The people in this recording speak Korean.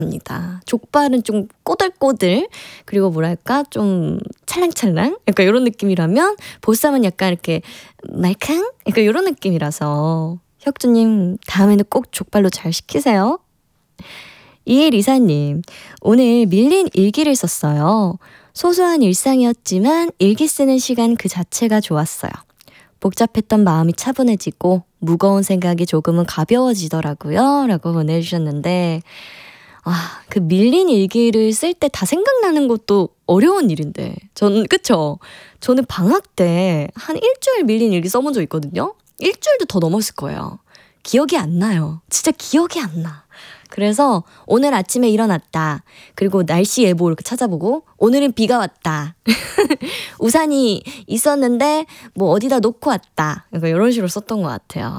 입니다. 족발은 좀 꼬들꼬들 그리고 뭐랄까 좀 찰랑찰랑 약간 이런 느낌이라면 보쌈은 약간 이렇게 말캉 약간 이런 느낌이라서 혁주님 다음에는 꼭 족발로 잘 시키세요. 이혜리사님, 오늘 밀린 일기를 썼어요. 소소한 일상이었지만 일기 쓰는 시간 그 자체가 좋았어요. 복잡했던 마음이 차분해지고 무거운 생각이 조금은 가벼워지더라고요. 라고 보내주셨는데 그 밀린 일기를 쓸 때 다 생각나는 것도 어려운 일인데 그쵸? 저는 방학 때 한 일주일 밀린 일기 써본 적 있거든요. 일주일도 더 넘었을 거예요. 기억이 안 나요. 진짜 기억이 안 나. 그래서 오늘 아침에 일어났다. 그리고 날씨 예보 이렇게 찾아보고 오늘은 비가 왔다. 우산이 있었는데 뭐 어디다 놓고 왔다. 이런 식으로 썼던 것 같아요.